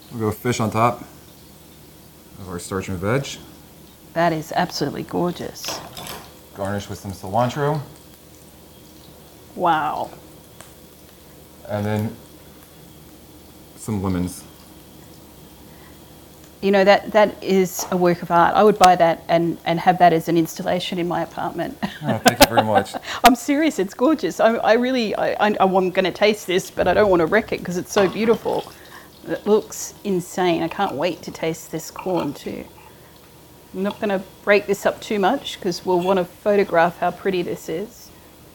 We'll go fish on top of our starch and veg. That is absolutely gorgeous. Garnish with some cilantro. Wow. And then some lemons. You know, that is a work of art. I would buy that and have that as an installation in my apartment. Oh, thank you very much. I'm serious, it's gorgeous. I'm going to taste this, but I don't want to wreck it because it's so beautiful. It looks insane. I can't wait to taste this corn too. I'm not going to break this up too much because we'll want to photograph how pretty this is.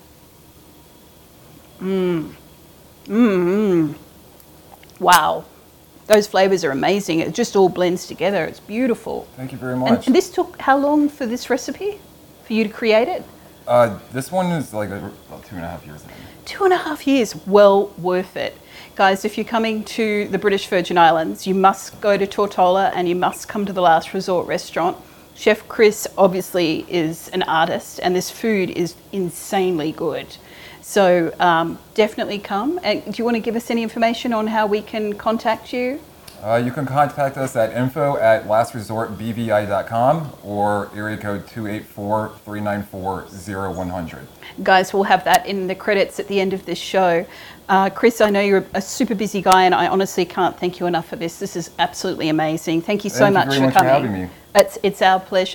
Wow. Those flavours are amazing. It just all blends together. It's beautiful. Thank you very much. And this took how long for this recipe? For you to create it? This one is like about 2.5 years. 2.5 years. Well worth it. Guys, if you're coming to the British Virgin Islands, you must go to Tortola and you must come to the Last Resort restaurant. Chef Chris obviously is an artist and this food is insanely good. So definitely come. And do you want to give us any information on how we can contact you? You can contact us at info@lastresortbvi.com or area code 284-394-0100. Guys, we'll have that in the credits at the end of this show. Chris, I know you're a super busy guy and I honestly can't thank you enough for this. This is absolutely amazing. Thank you so much for coming. Thank you very much for having me. It's our pleasure.